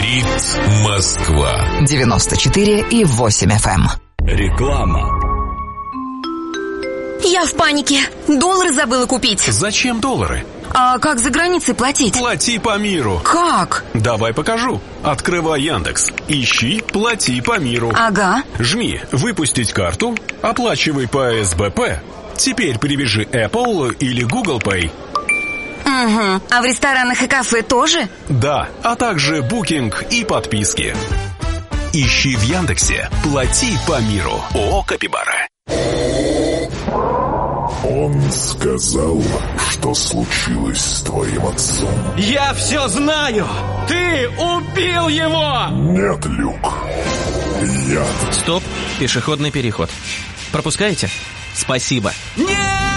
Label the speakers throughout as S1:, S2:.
S1: Говорит Москва.
S2: 94,8 FM.
S3: Реклама.
S4: Я в панике. Доллары забыла купить.
S1: Зачем доллары?
S4: А как за границей платить?
S1: Плати по миру.
S4: Как?
S1: Давай покажу. Открывай Яндекс. Ищи «Плати по миру».
S4: Ага.
S1: Жми «Выпустить карту», оплачивай по СБП. Теперь привяжи Apple или Google Pay.
S4: Угу. А в ресторанах и кафе тоже?
S1: Да, а также букинг и подписки. Ищи в Яндексе «Плати по миру». ООО «Капибара».
S5: Он сказал, что случилось с твоим отцом.
S3: Я все знаю! Ты убил его!
S5: Нет, Люк. Я...
S6: Стоп, пешеходный переход. Пропускаете? Спасибо.
S3: Нет!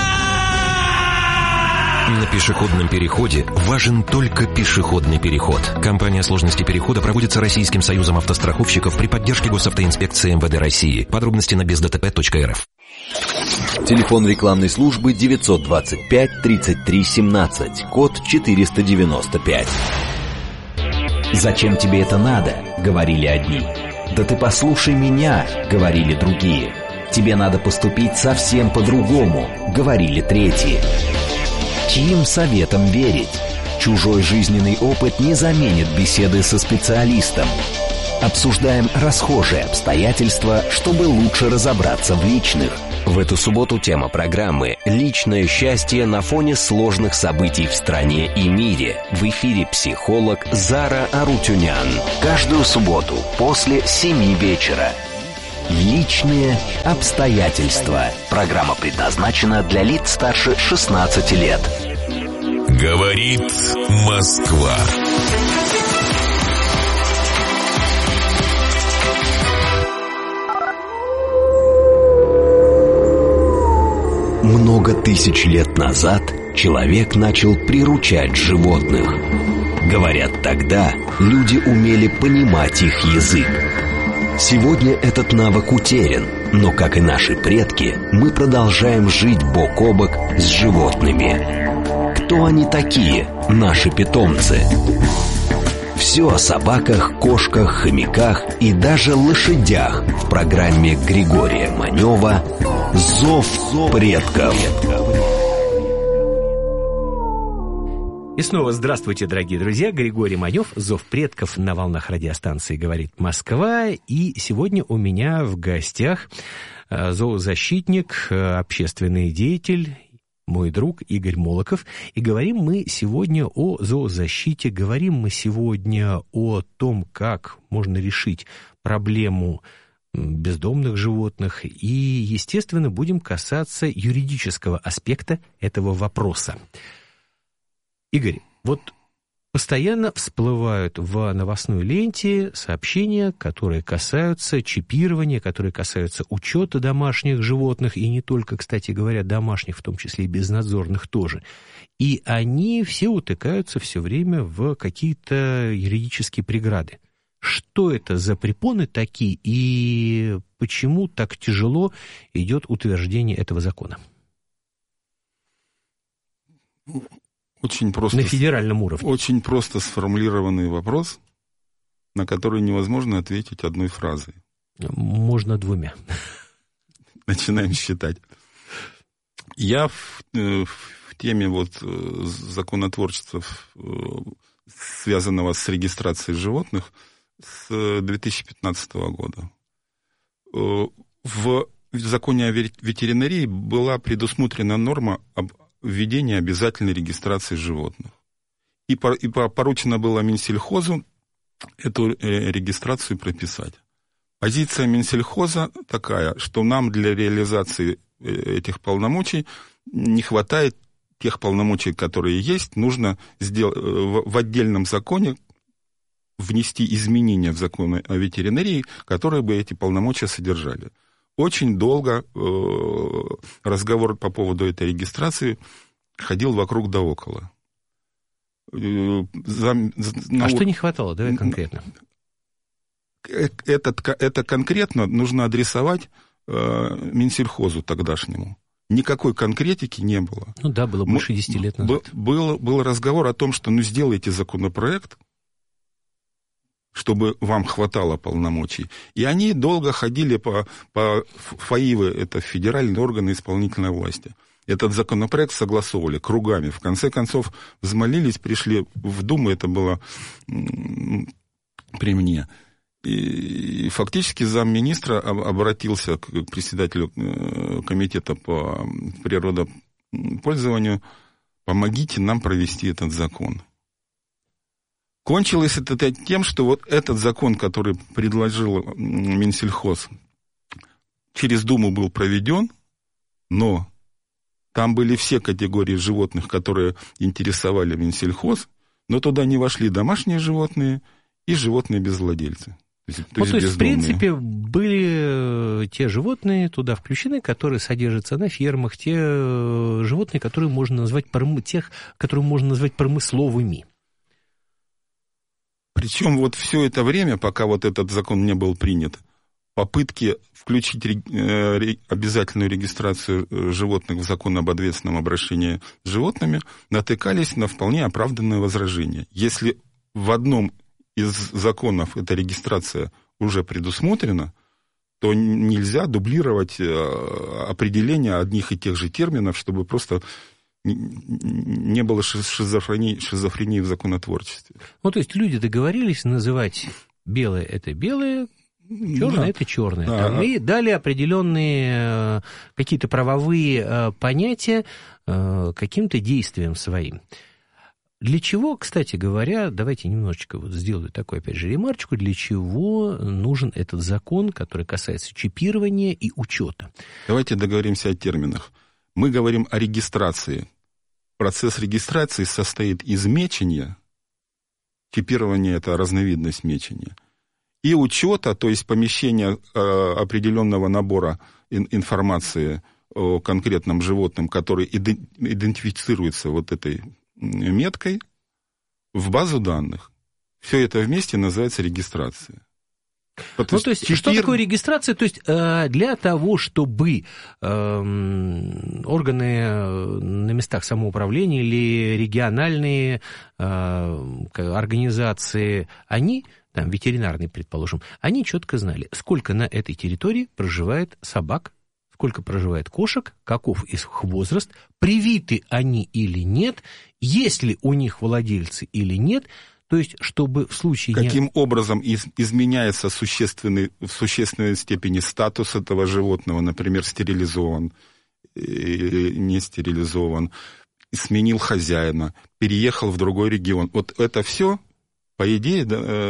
S7: На пешеходном переходе важен только пешеходный переход. Кампания сложности перехода проводится Российским союзом автостраховщиков при поддержке Госавтоинспекции МВД России. Подробности на бездтп.рф.
S8: Телефон рекламной службы 925 33 17, код 495. «Зачем тебе это надо?» — говорили одни. «Да ты послушай меня!» — говорили другие. «Тебе надо поступить совсем по-другому!» — говорили третьи. Чьим советам верить? Чужой жизненный опыт не заменит беседы со специалистом. Обсуждаем расхожие обстоятельства, чтобы лучше разобраться в личных. В эту субботу тема программы «Личное счастье на фоне сложных событий в стране и мире». В эфире психолог Зара Арутюнян. Каждую субботу после 7 вечера. «Личные обстоятельства». Программа предназначена для лиц старше 16 лет.
S1: Говорит Москва.
S8: Много тысяч лет назад человек начал приручать животных. Говорят, тогда люди умели понимать их язык. Сегодня этот навык утерян, но, как и наши предки, мы продолжаем жить бок о бок с животными. Кто они такие, наши питомцы? Все о собаках, кошках, хомяках и даже лошадях в программе Григория Манева «Зов предков».
S9: И снова здравствуйте, дорогие друзья. Григорий Манев, «Зов предков» на волнах радиостанции «Говорит Москва». И сегодня у меня в гостях зоозащитник, общественный деятель, мой друг Игорь Молоков. И говорим мы сегодня о зоозащите, говорим мы сегодня о том, как можно решить проблему бездомных животных. И, естественно, будем касаться юридического аспекта этого вопроса. Игорь, вот постоянно всплывают в новостной ленте сообщения, которые касаются чипирования, которые касаются учета домашних животных, и не только, кстати говоря, домашних, в том числе и безнадзорных тоже. И они все утыкаются все время в какие-то юридические преграды. Что это за препоны такие, и почему так тяжело идет утверждение этого закона?
S10: Очень просто,
S9: на федеральном уровне.
S10: Очень просто сформулированный вопрос, на который невозможно ответить одной фразой.
S9: Можно двумя.
S10: Начинаем считать. Я в теме законотворчества, связанного с регистрацией животных, с 2015 года. В законе о ветеринарии была предусмотрена норма об введение обязательной регистрации животных. И поручено было Минсельхозу эту регистрацию прописать. Позиция Минсельхоза такая, что нам для реализации этих полномочий не хватает тех полномочий, которые есть. Нужно в отдельном законе внести изменения в закон о ветеринарии, которые бы эти полномочия содержали. Очень долго разговор по поводу этой регистрации ходил вокруг да около.
S9: А что не хватало? Давай конкретно.
S10: Это конкретно нужно адресовать Минсельхозу тогдашнему. Никакой конкретики не было.
S9: Ну да, было больше 10 лет назад.
S10: Был разговор о том, что сделайте законопроект, чтобы вам хватало полномочий. И они долго ходили по ФАИВы, это федеральные органы исполнительной власти. Этот законопроект согласовывали кругами. В конце концов, взмолились, пришли в Думу, это было при мне. И фактически замминистра обратился к председателю комитета по природопользованию: помогите нам провести этот закон. Кончилось это тем, что вот этот закон, который предложил Минсельхоз, через Думу был проведен, но там были все категории животных, которые интересовали Минсельхоз, но туда не вошли домашние животные и животные без владельца. То есть, в принципе,
S9: были те животные туда включены, которые содержатся на фермах, те животные, которые можно назвать промысловыми.
S10: Причем вот все это время, пока вот этот закон не был принят, попытки включить обязательную регистрацию животных в закон об ответственном обращении с животными натыкались на вполне оправданное возражение. Если в одном из законов эта регистрация уже предусмотрена, то нельзя дублировать определение одних и тех же терминов, чтобы просто не было шизофрении в законотворчестве.
S9: Ну, то есть люди договорились называть белое – это белое, черное – это черное. Да. И дали определенные какие-то правовые понятия каким-то действиям своим. Для чего, кстати говоря, давайте немножечко вот сделаю такую, опять же, ремарочку, для чего нужен этот закон, который касается чипирования и учета?
S10: Давайте договоримся о терминах. Мы говорим о регистрации. Процесс регистрации состоит из мечения, чипирование – это разновидность мечения, и учета, то есть помещения определенного набора информации о конкретном животном, который идентифицируется вот этой меткой, в базу данных. Все это вместе называется регистрация.
S9: То есть что такое регистрация? То есть для того, чтобы органы на местах самоуправления или региональные организации, они, там, ветеринарные, предположим, они четко знали, сколько на этой территории проживает собак, сколько проживает кошек, каков их возраст, привиты они или нет, есть ли у них владельцы или нет. То есть, чтобы в случае...
S10: Каким образом изменяется в существенной степени статус этого животного, например, стерилизован или не стерилизован, сменил хозяина, переехал в другой регион. Вот это все, по идее,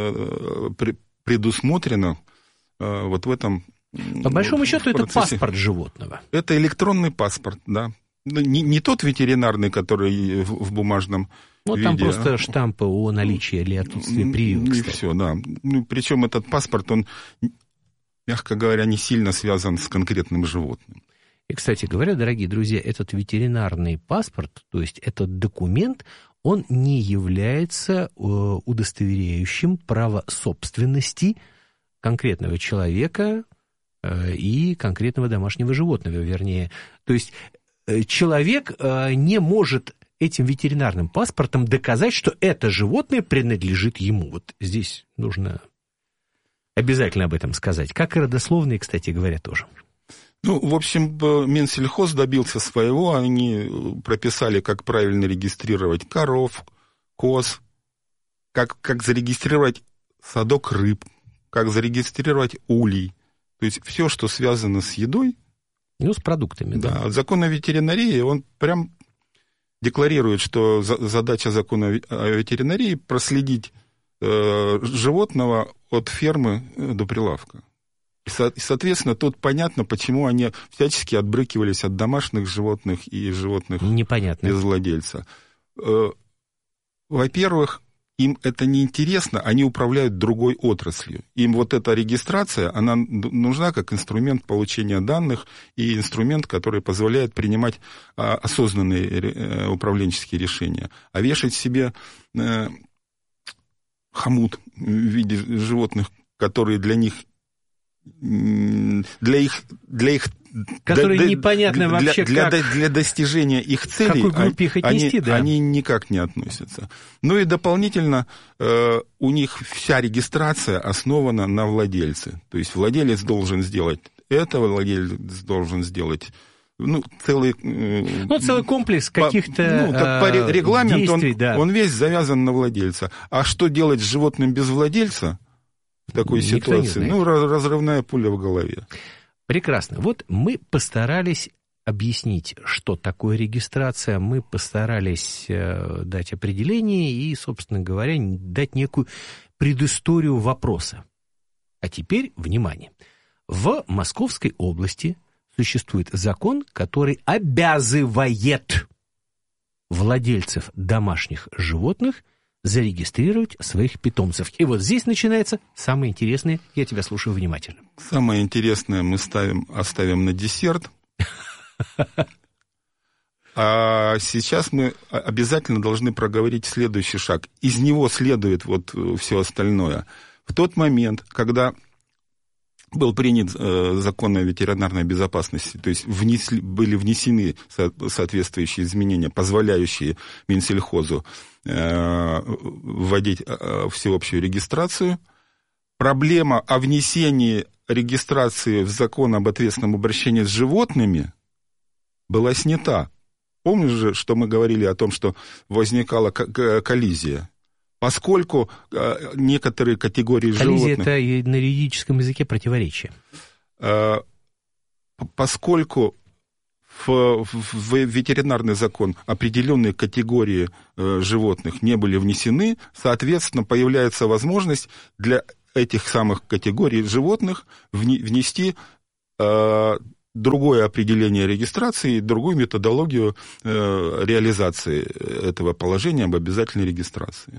S10: предусмотрено вот в этом...
S9: По большому счету, это паспорт животного.
S10: Это электронный паспорт, да. Не тот ветеринарный, который в бумажном...
S9: Ну, там просто штампы о наличии или отсутствии прививок.
S10: И все, да. Причем этот паспорт, он, мягко говоря, не сильно связан с конкретным животным.
S9: И, кстати говоря, дорогие друзья, этот ветеринарный паспорт, то есть этот документ, он не является удостоверяющим право собственности конкретного человека и конкретного домашнего животного, вернее. То есть человек не может этим ветеринарным паспортом доказать, что это животное принадлежит ему. Вот здесь нужно обязательно об этом сказать. Как и родословные, кстати говоря, тоже.
S10: Ну, в общем, Минсельхоз добился своего. Они прописали, как правильно регистрировать коров, коз, как зарегистрировать садок рыб, как зарегистрировать улей. То есть все, что связано с едой.
S9: Ну, с продуктами, да.
S10: Закон о ветеринарии, он прям декларирует, что задача закона о ветеринарии проследить животного от фермы до прилавка. И, соответственно, тут понятно, почему они всячески отбрыкивались от домашних животных и животных без владельца. Во-первых, им это не интересно, они управляют другой отраслью. Им вот эта регистрация, она нужна как инструмент получения данных и инструмент, который позволяет принимать осознанные управленческие решения. А вешать себе хомут в виде животных, которые для их
S9: которые непонятно вообще
S10: для достижения их целей,
S9: какой группе их отнести,
S10: они никак не относятся. Ну и дополнительно у них вся регистрация основана на владельце. То есть владелец должен сделать это, владелец должен сделать целый
S9: комплекс каких-то
S10: по регламенту
S9: действий,
S10: он весь завязан на владельца. А что делать с животным без владельца в такой ситуации? Разрывная пуля в голове.
S9: Прекрасно. Вот мы постарались объяснить, что такое регистрация, мы постарались дать определение и, собственно говоря, дать некую предысторию вопроса. А теперь, внимание, в Московской области существует закон, который обязывает владельцев домашних животных зарегистрировать своих питомцев. И вот здесь начинается самое интересное. Я тебя слушаю внимательно.
S10: Самое интересное мы оставим на десерт. А сейчас мы обязательно должны проговорить следующий шаг. Из него следует все остальное. В тот момент, когда был принят закон о ветеринарной безопасности, то есть были внесены соответствующие изменения, позволяющие Минсельхозу вводить всеобщую регистрацию. Проблема о внесении регистрации в закон об ответственном обращении с животными была снята. Помнишь же, что мы говорили о том, что возникала коллизия? Поскольку некоторые категории
S9: коллизия
S10: животных...
S9: это и на юридическом языке противоречие.
S10: Поскольку в ветеринарный закон определенные категории животных не были внесены, соответственно, появляется возможность для этих самых категорий животных внести другое определение регистрации, другую методологию реализации этого положения об обязательной регистрации.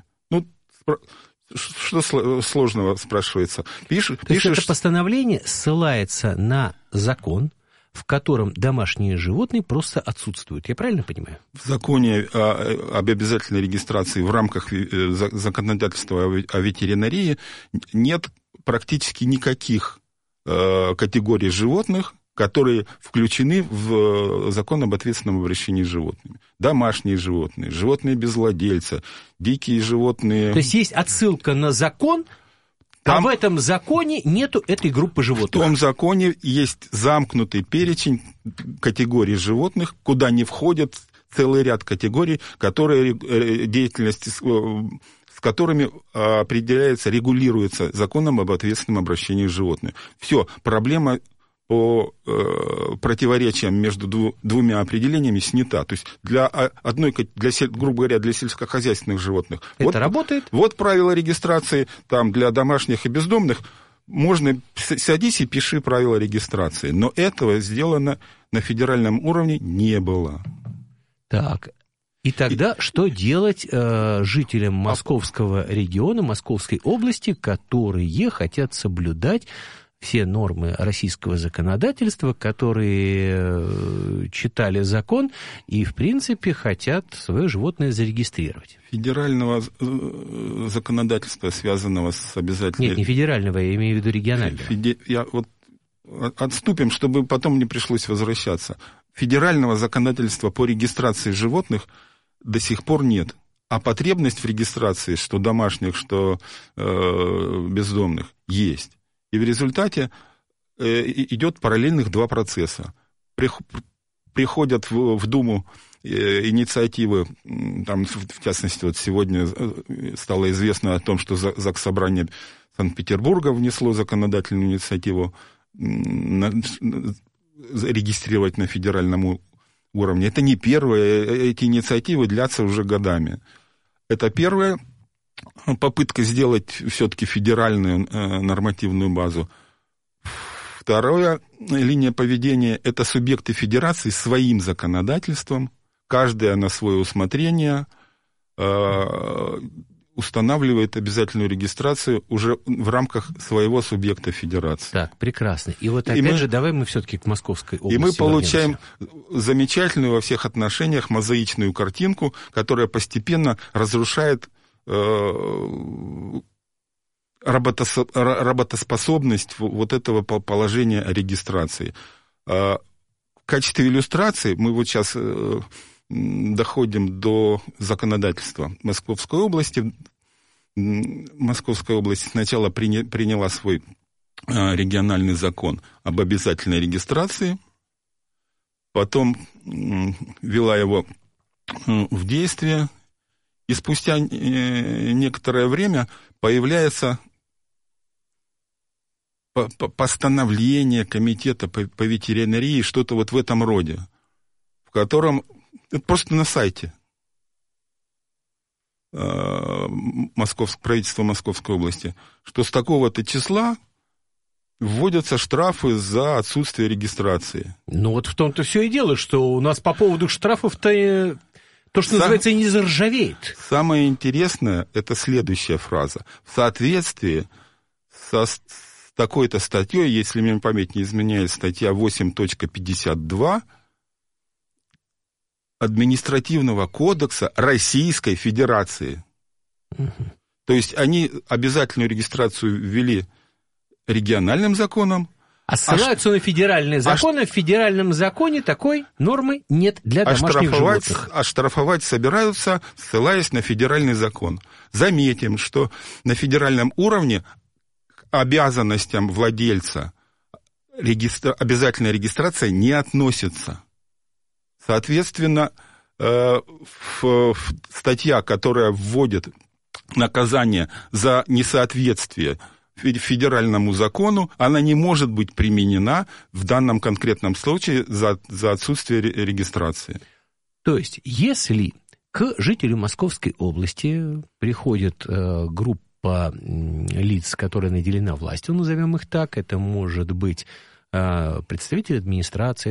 S10: Что сложного, спрашивается?
S9: То есть это постановление ссылается на закон, в котором домашние животные просто отсутствуют. Я правильно понимаю?
S10: В законе об обязательной регистрации в рамках законодательства о ветеринарии нет практически никаких категорий животных, которые включены в закон об ответственном обращении с животными. Домашние животные, животные без владельца, дикие животные.
S9: То есть отсылка на закон, а в этом законе нету этой группы животных.
S10: В том законе есть замкнутый перечень категорий животных, куда не входят целый ряд категорий, деятельность с которыми определяется, регулируется законом об ответственном обращении с животными. Все, проблема по противоречиям между двумя определениями снята. То есть грубо говоря, для сельскохозяйственных животных.
S9: Это работает?
S10: Вот правила регистрации для домашних и бездомных. Можно садись и пиши правила регистрации. Но этого сделано на федеральном уровне не было.
S9: Так. И тогда что делать жителям Московского региона, Московской области, которые хотят соблюдать все нормы российского законодательства, которые читали закон и, в принципе, хотят свое животное зарегистрировать?
S10: Федерального законодательства, связанного с обязательной...
S9: Нет, не федерального, я имею в виду регионального.
S10: Отступим, чтобы потом не пришлось возвращаться. Федерального законодательства по регистрации животных до сих пор нет. А потребность в регистрации, что домашних, что бездомных, есть. И в результате идет параллельных два процесса. Приходят в Думу инициативы, в частности, сегодня стало известно о том, что Заксобрание Санкт-Петербурга внесло законодательную инициативу зарегистрировать на федеральном уровне. Это не первое, эти инициативы длятся уже годами. Это первое. Попытка сделать все-таки федеральную нормативную базу. Вторая линия поведения – это субъекты федерации своим законодательством, каждая на свое усмотрение устанавливает обязательную регистрацию уже в рамках своего субъекта федерации.
S9: Так, прекрасно. И вот опять же, давай мы все-таки к Московской области.
S10: И мы получаем замечательную во всех отношениях мозаичную картинку, которая постепенно разрушает работоспособность вот этого положения о регистрации. В качестве иллюстрации мы вот сейчас доходим до законодательства Московской области. Московская область сначала приняла свой региональный закон об обязательной регистрации, потом ввела его в действие, и спустя некоторое время появляется постановление комитета по ветеринарии, что-то вот в этом роде, в котором, это просто на сайте правительства Московской области, что с такого-то числа вводятся штрафы за отсутствие регистрации.
S9: Ну вот в том-то все и дело, что у нас по поводу штрафов-то то, что называется, и не заржавеет.
S10: Самое интересное — это следующая фраза. В соответствии с такой-то статьей, если мне память не изменяет, статья 8.52 Административного кодекса Российской Федерации. Угу. То есть они обязательную регистрацию ввели региональным законом.
S9: А ссылаются на федеральные законы. В федеральном законе такой нормы нет для домашних животных.
S10: Оштрафовать собираются, ссылаясь на федеральный закон. Заметим, что на федеральном уровне обязанностям владельца обязательная регистрация не относится. Соответственно, статья, которая вводит наказание за несоответствие федеральному закону, она не может быть применена в данном конкретном случае за отсутствие регистрации.
S9: То есть, если к жителю Московской области приходит группа лиц, которая наделена властью, назовем их так, это может быть представитель администрации,